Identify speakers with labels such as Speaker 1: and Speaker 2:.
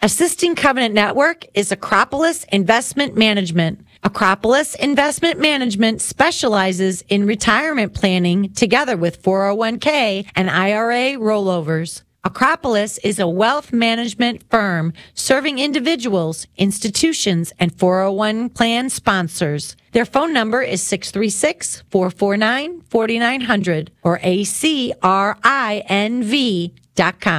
Speaker 1: Assisting Covenant Network is Acropolis Investment Management. Acropolis Investment Management specializes in retirement planning together with 401k and IRA rollovers. Acropolis is a wealth management firm serving individuals, institutions, and 401 plan sponsors. Their phone number is 636-449-4900 or acrinv.com.